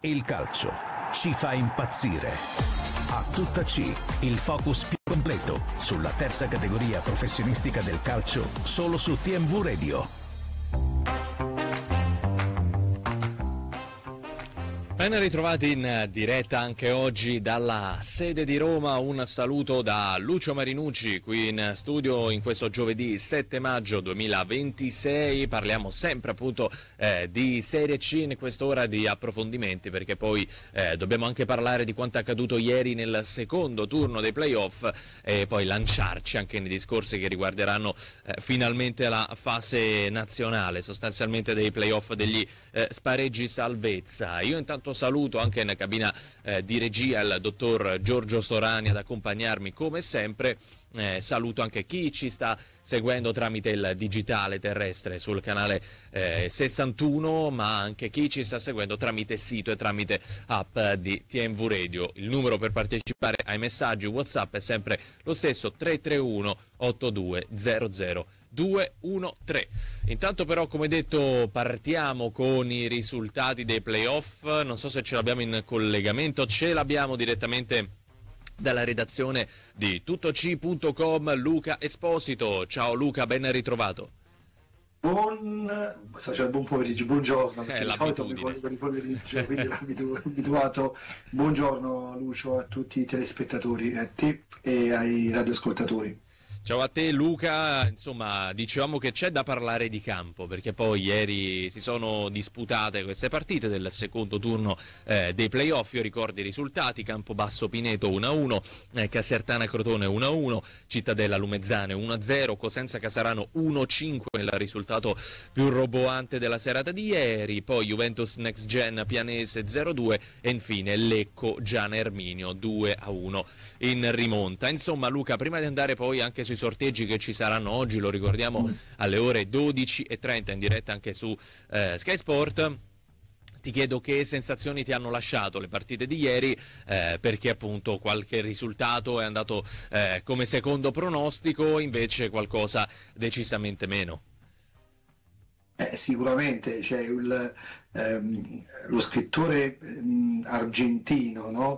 Il calcio ci fa impazzire. A tutta C, il focus più completo sulla terza categoria professionistica del calcio, solo su TMV Radio. Ben ritrovati in diretta anche oggi dalla sede di Roma. Un saluto da Lucio Marinucci qui in studio in questo giovedì 7 maggio 2026. Parliamo sempre appunto di Serie C in quest'ora di approfondimenti, perché poi dobbiamo anche parlare di quanto è accaduto ieri nel secondo turno dei playoff e poi lanciarci anche nei discorsi che riguarderanno finalmente la fase nazionale, sostanzialmente dei playoff degli spareggi salvezza. Io intanto saluto anche in cabina di regia il dottor Giorgio Sorani ad accompagnarmi come sempre. Saluto anche chi ci sta seguendo tramite il digitale terrestre sul canale 61, ma anche chi ci sta seguendo tramite sito e tramite app di TMV Radio. Il numero per partecipare ai messaggi WhatsApp è sempre lo stesso: 331 8200 213. Intanto però, come detto, partiamo con i risultati dei playoff. Non so se ce l'abbiamo in collegamento, ce l'abbiamo direttamente dalla redazione di tuttoc.com, Luca Esposito. Ciao Luca, ben ritrovato. Buon pomeriggio, buongiorno, perché È di solito mi l'abitudine. collego di pomeriggio, quindi abituato. Buongiorno Lucio, a tutti i telespettatori, a te e ai radioascoltatori. Ciao a te Luca, insomma dicevamo che c'è da parlare di campo, perché poi ieri si sono disputate queste partite del secondo turno dei playoff. Io ricordo i risultati: Campobasso Pineto 1-1, Casertana Crotone 1-1, Cittadella Lumezzane 1-0, Cosenza Casarano 1-5 il risultato più roboante della serata di ieri, poi Juventus Next Gen Pianese 0-2 e infine Lecco Gian Erminio 2-1 in rimonta. Insomma Luca, prima di andare poi anche sui sorteggi che ci saranno oggi, lo ricordiamo alle ore 12:30 in diretta anche su Sky Sport, ti chiedo che sensazioni ti hanno lasciato le partite di ieri, perché appunto qualche risultato è andato come secondo pronostico, invece qualcosa decisamente meno. Sicuramente c'è lo scrittore argentino, no?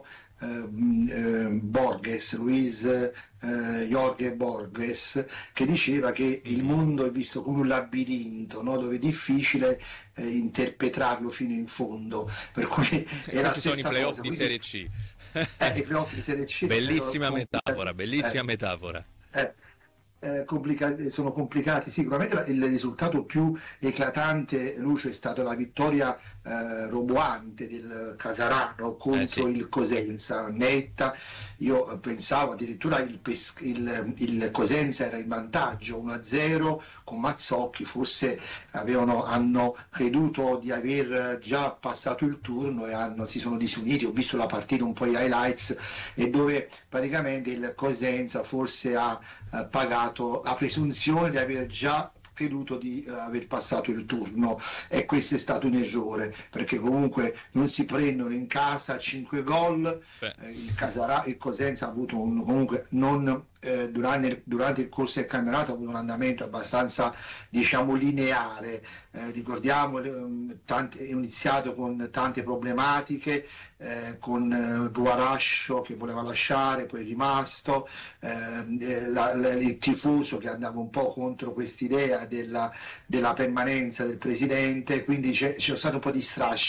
Borges, Luis Jorge Borges, che diceva che il mondo è visto come un labirinto, no? Dove è difficile interpretarlo fino in fondo, per cui è la Questi sono i stessa playoff cosa, di quindi, Serie C. i playoff di Serie C Bellissima metafora, eh, sono complicati. Sicuramente il risultato più eclatante, Lucio, è stata la vittoria roboante del Casarano contro il Cosenza, netta. Io pensavo addirittura il Cosenza era in vantaggio 1-0 con Mazzocchi, forse hanno creduto di aver già passato il turno e si sono disuniti. Ho visto la partita, un po' i highlights, e dove praticamente il Cosenza forse ha pagato la presunzione di aver già creduto di aver passato il turno, e questo è stato un errore, perché comunque non si prendono in casa 5 gol. Il Cosenza ha avuto comunque durante il corso del campionato ha avuto un andamento abbastanza, diciamo, lineare. Ricordiamo, è iniziato con tante problematiche, con Guarascio che voleva lasciare, poi è rimasto, il tifoso che andava un po' contro quest'idea della permanenza del presidente, quindi c'è stato un po' di strascico.